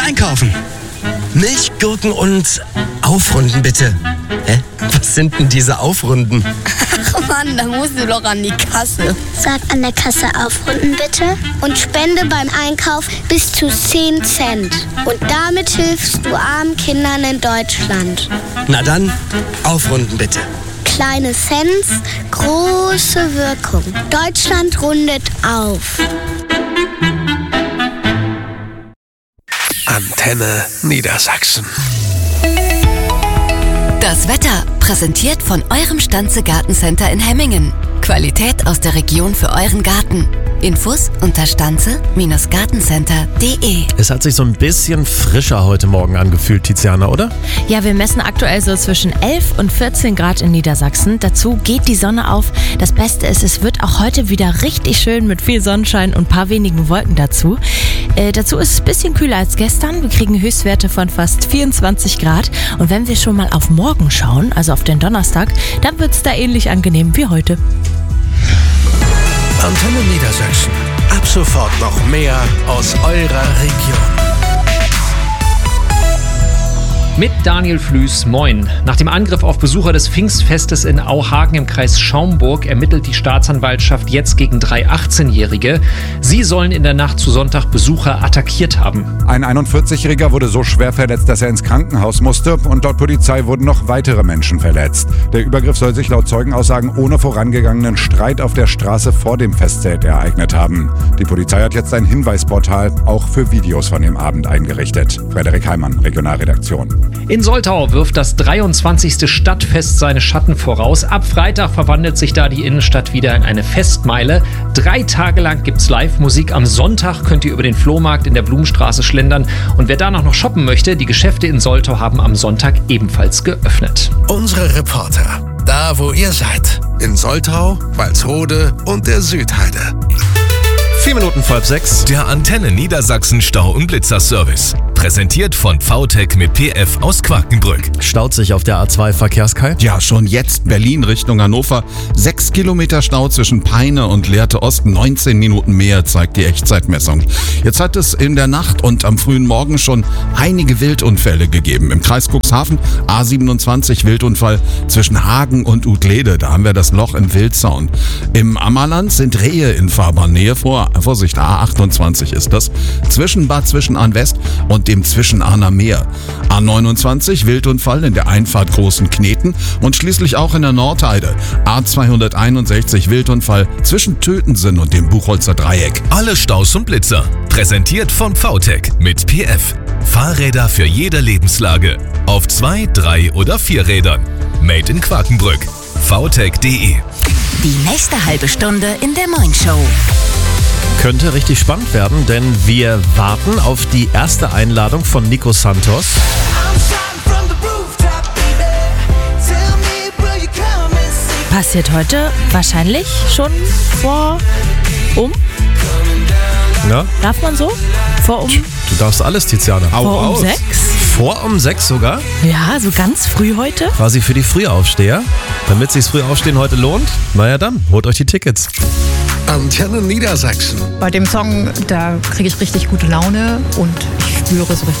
einkaufen. Milch, Gurken und Aufrunden bitte. Hä? Was sind denn diese Aufrunden? Ach Mann, da musst du doch an die Kasse. Sag an der Kasse aufrunden bitte und spende beim Einkauf bis zu 10 Cent. Und damit hilfst du armen Kindern in Deutschland. Na dann, aufrunden bitte. Kleine Cents, große Wirkung. Deutschland rundet auf. Antenne Niedersachsen. Das Wetter, präsentiert von eurem Stanze Gartencenter in Hemmingen. Qualität aus der Region für euren Garten. Infos unter stanze-gartencenter.de. Es hat sich so ein bisschen frischer heute Morgen angefühlt, Tiziana, oder? Ja, wir messen aktuell so zwischen 11 und 14 Grad in Niedersachsen. Dazu geht die Sonne auf. Das Beste ist, es wird auch heute wieder richtig schön mit viel Sonnenschein und ein paar wenigen Wolken dazu. Dazu ist es ein bisschen kühler als gestern. Wir kriegen Höchstwerte von fast 24 Grad. Und wenn wir schon mal auf morgen schauen, also auf den Donnerstag, dann wird es da ähnlich angenehm wie heute. Antenne Niedersachsen. Ab sofort noch mehr aus eurer Region. Mit Daniel Flüß, moin. Nach dem Angriff auf Besucher des Pfingstfestes in Auhagen im Kreis Schaumburg ermittelt die Staatsanwaltschaft jetzt gegen 3 18-Jährige. Sie sollen in der Nacht zu Sonntag Besucher attackiert haben. Ein 41-Jähriger wurde so schwer verletzt, dass er ins Krankenhaus musste, und laut Polizei wurden noch weitere Menschen verletzt. Der Übergriff soll sich laut Zeugenaussagen ohne vorangegangenen Streit auf der Straße vor dem Festzelt ereignet haben. Die Polizei hat jetzt ein Hinweisportal auch für Videos von dem Abend eingerichtet. Frederik Heimann, Regionalredaktion. In Soltau wirft das 23. Stadtfest seine Schatten voraus. Ab Freitag verwandelt sich da die Innenstadt wieder in eine Festmeile. 3 Tage lang gibt's Live-Musik. Am Sonntag könnt ihr über den Flohmarkt in der Blumenstraße schlendern. Und wer danach noch shoppen möchte, die Geschäfte in Soltau haben am Sonntag ebenfalls geöffnet. Unsere Reporter, da wo ihr seid. In Soltau, Walsrode und der Südheide. 4 Minuten vor 6. Der Antenne Niedersachsen Stau- und Blitzerservice. Präsentiert von VTech mit PF aus Quakenbrück. Staut sich auf der A2 Verkehrskai? Ja, schon jetzt Berlin Richtung Hannover. 6 Kilometer Stau zwischen Peine und Lehrte Ost. 19 Minuten mehr zeigt die Echtzeitmessung. Jetzt hat es in der Nacht und am frühen Morgen schon einige Wildunfälle gegeben. Im Kreis Cuxhaven A27 Wildunfall zwischen Hagen und Utlede. Da haben wir das Loch im Wildzaun. Im Ammerland sind Rehe in Fahrbahnnähe. Vorsicht, A28 ist das. Zwischen Bad Zwischenahn West und dem Zwischenahner Meer. A29 Wildunfall in der Einfahrt Großen Kneten und schließlich auch in der Nordheide. A261 Wildunfall zwischen Tötensen und dem Buchholzer Dreieck. Alle Staus und Blitzer. Präsentiert von VTech mit PF. Fahrräder für jede Lebenslage. Auf 2, 3 oder 4 Rädern. Made in Quakenbrück. VTech.de. Die nächste halbe Stunde in der Moin Show. Könnte richtig spannend werden, denn wir warten auf die erste Einladung von Nico Santos. Passiert heute wahrscheinlich schon Ja? Darf man so? Du darfst alles, Tiziana. Vor 6? Vor 6 sogar? Ja, so ganz früh heute. Quasi für die Frühaufsteher. Damit sich's Frühaufstehen heute lohnt, naja dann, holt euch die Tickets. Antenne Niedersachsen. Bei dem Song, da kriege ich richtig gute Laune und ich spüre so richtig